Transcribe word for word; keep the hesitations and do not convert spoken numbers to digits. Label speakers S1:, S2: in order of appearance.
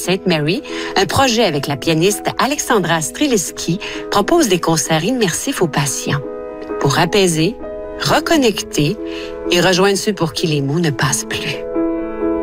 S1: Sainte Mary, un projet avec la pianiste Alexandra Streliski, propose des concerts immersifs aux patients pour apaiser, reconnecter et rejoindre ceux pour qui les mots ne passent plus.